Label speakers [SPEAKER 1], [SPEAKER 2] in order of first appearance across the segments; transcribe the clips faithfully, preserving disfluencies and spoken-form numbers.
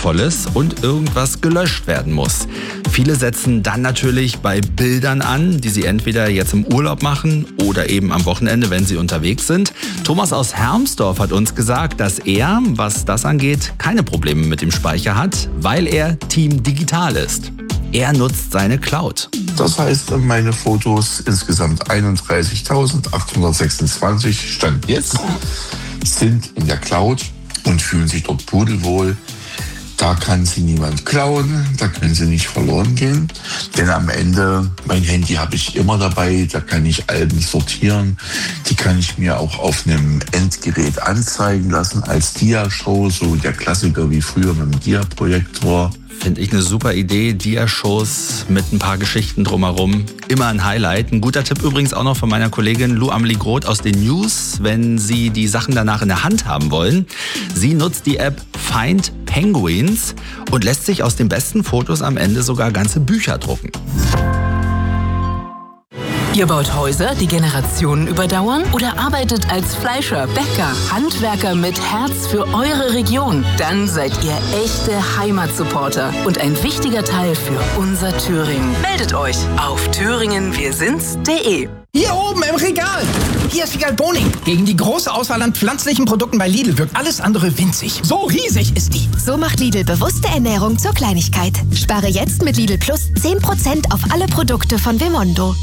[SPEAKER 1] voll ist und irgendwas gelöscht werden muss. Viele setzen dann natürlich bei Bildern an, die sie entweder jetzt im Urlaub machen oder eben am Wochenende, wenn sie unterwegs sind. Thomas aus Hermsdorf hat uns gesagt, dass er, was das angeht, keine Probleme mit dem Speicher hat, weil er Team Digital ist. Er nutzt seine Cloud.
[SPEAKER 2] Das heißt, meine Fotos, insgesamt einunddreißigtausendachthundertsechsundzwanzig, Stand jetzt, sind in der Cloud und fühlen sich dort pudelwohl. Da kann sie niemand klauen, da können sie nicht verloren gehen. Denn am Ende, mein Handy habe ich immer dabei, da kann ich Alben sortieren. Die kann ich mir auch auf einem Endgerät anzeigen lassen als Dia-Show, so der Klassiker wie früher mit dem Dia-Projektor.
[SPEAKER 1] Finde ich eine super Idee. Dia-Shows mit ein paar Geschichten drumherum. Immer ein Highlight. Ein guter Tipp übrigens auch noch von meiner Kollegin Lou Amelie Groth aus den News, wenn Sie die Sachen danach in der Hand haben wollen. Sie nutzt die App Find Penguins und lässt sich aus den besten Fotos am Ende sogar ganze Bücher drucken.
[SPEAKER 3] Ihr baut Häuser, die Generationen überdauern? Oder arbeitet als Fleischer, Bäcker, Handwerker mit Herz für eure Region? Dann seid ihr echte Heimatsupporter und ein wichtiger Teil für unser Thüringen. Meldet euch auf thüringen wir sind's punkt de.
[SPEAKER 4] Hier oben im Regal. Hier ist die Galboning. Gegen die große Auswahl an pflanzlichen Produkten bei Lidl wirkt alles andere winzig. So riesig ist die.
[SPEAKER 5] So macht Lidl bewusste Ernährung zur Kleinigkeit. Spare jetzt mit Lidl Plus zehn Prozent auf alle Produkte von Vimondo.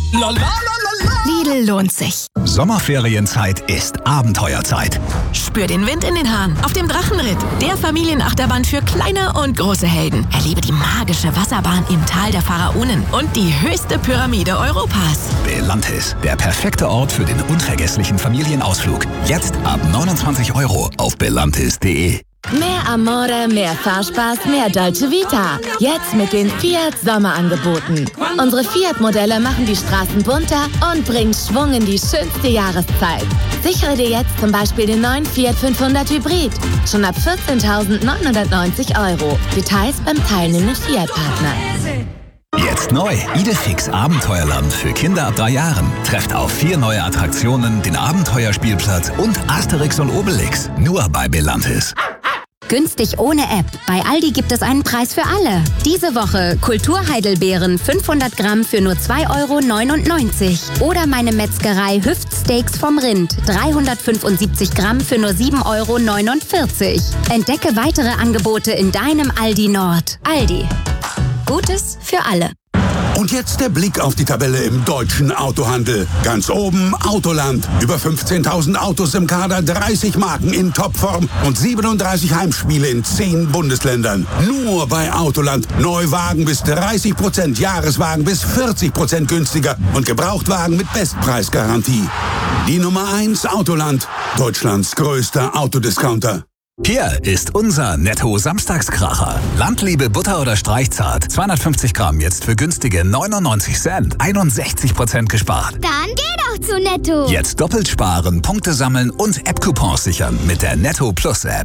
[SPEAKER 5] Lidl lohnt sich.
[SPEAKER 6] Sommerferienzeit ist Abenteuerzeit.
[SPEAKER 3] Spür den Wind in den Haaren auf dem Drachenritt. Der Familienachterbahn für kleine und große Helden. Erlebe die magische Wasserbahn im Tal der Pharaonen und die höchste Pyramide Europas.
[SPEAKER 6] Belantis, der perfekte Ort für den unvergesslichen Familienausflug. Jetzt ab neunundzwanzig Euro auf belantis punkt de.
[SPEAKER 7] Mehr Amore, mehr Fahrspaß, mehr Dolce Vita. Jetzt mit den Fiat Sommerangeboten. Unsere Fiat-Modelle machen die Straßen bunter und bringen Schwung in die schönste Jahreszeit. Sichere dir jetzt zum Beispiel den neuen Fiat fünfhundert Hybrid. Schon ab vierzehntausendneunhundertneunzig Euro. Details beim teilnehmenden Fiat-Partner.
[SPEAKER 6] Jetzt neu. Idefix Abenteuerland für Kinder ab drei Jahren. Trefft auf vier neue Attraktionen, den Abenteuerspielplatz und Asterix und Obelix. Nur bei Belantis.
[SPEAKER 5] Günstig ohne App. Bei Aldi gibt es einen Preis für alle. Diese Woche Kulturheidelbeeren fünfhundert Gramm für nur zwei Euro neunundneunzig. Oder meine Metzgerei Hüftsteaks vom Rind dreihundertfünfundsiebzig Gramm für nur sieben Euro neunundvierzig. Entdecke weitere Angebote in deinem Aldi Nord. Aldi. Gutes für alle.
[SPEAKER 8] Und jetzt der Blick auf die Tabelle im deutschen Autohandel. Ganz oben Autoland. Über fünfzehntausend Autos im Kader, dreißig Marken in Topform und siebenunddreißig Heimspiele in zehn Bundesländern. Nur bei Autoland. Neuwagen bis dreißig Prozent, Jahreswagen bis vierzig Prozent günstiger und Gebrauchtwagen mit Bestpreisgarantie. Die Nummer eins Autoland. Deutschlands größter Autodiscounter.
[SPEAKER 6] Hier ist unser Netto-Samstagskracher. Landliebe Butter oder Streichzart. zweihundertfünfzig Gramm jetzt für günstige neunundneunzig Cent. einundsechzig Prozent gespart.
[SPEAKER 9] Dann geh doch zu Netto.
[SPEAKER 6] Jetzt doppelt sparen, Punkte sammeln und App-Coupons sichern mit der Netto Plus App.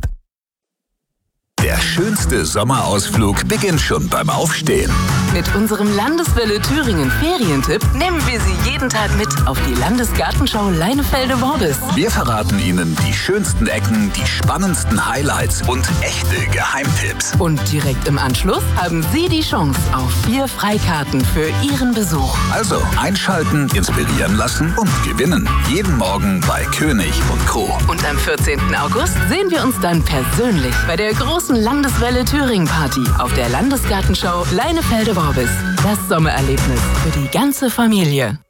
[SPEAKER 6] Der schönste Sommerausflug beginnt schon beim Aufstehen.
[SPEAKER 3] Mit unserem Landeswelle Thüringen Ferientipp nehmen wir Sie jeden Tag mit auf die Landesgartenschau Leinefelde-Worbis.
[SPEAKER 6] Wir verraten Ihnen die schönsten Ecken, die spannendsten Highlights und echte Geheimtipps.
[SPEAKER 3] Und direkt im Anschluss haben Sie die Chance auf vier Freikarten für Ihren Besuch.
[SPEAKER 6] Also einschalten, inspirieren lassen und gewinnen. Jeden Morgen bei König und Co.
[SPEAKER 3] Und am vierzehnten August sehen wir uns dann persönlich bei der großen Landeswelle Thüringen Party auf der Landesgartenschau Leinefelde-Worbis. Das Sommererlebnis für die ganze Familie.